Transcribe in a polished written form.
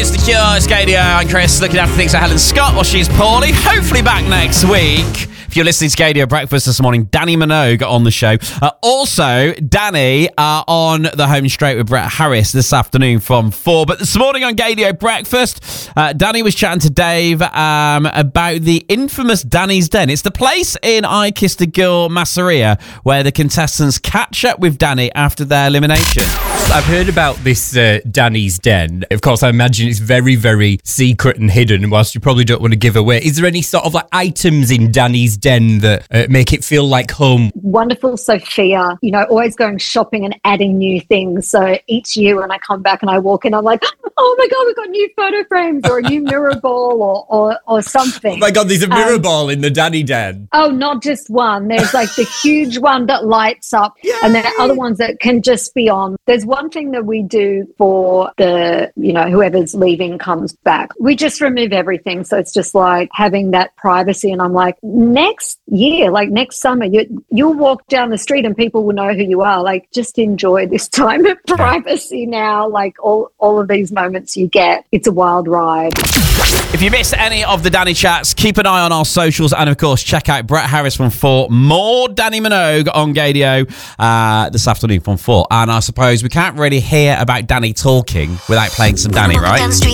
It's The Cure, it's Gadio. I'm Chris, looking after things for Helen Scott while she's poorly. Hopefully back next week. If you're listening to Gadio Breakfast this morning, Danny Minogue on the show. Also, Danny on the home straight with Brett Harris this afternoon from 4. But this morning on Gadio Breakfast, Danny was chatting to Dave about the infamous Danny's Den. It's the place in I Kissed a Girl Masseria where the contestants catch up with Danny after their elimination. I've heard about this Danny's Den. Of course, I imagine it's very, very secret and hidden, and whilst you probably don't want to give away, is there any sort of like items in Danny's Den that make it feel like home? Wonderful Sophia, always going shopping and adding new things. So each year when I come back and I walk in, I'm like, oh my God, we've got new photo frames or a new mirror ball or something. Oh my God, there's a mirror ball in the Danny Den. Oh, not just one. There's like the huge one that lights up. Yay! And there are other ones that can just be on. There's one thing that we do for the, whoever's leaving comes back. We just remove everything. So it's just like having that privacy. And I'm like, next year, like next summer, you'll walk down the street and people will know who you are. Like, just enjoy this time of privacy now. Like all of these moments you get. It's a wild ride. If you missed any of the Danny chats, keep an eye on our socials and, of course, check out Brett Harris from 4. More Danny Minogue on Gadio this afternoon from 4. And I suppose we can't really hear about Danny talking without playing some Danny, right?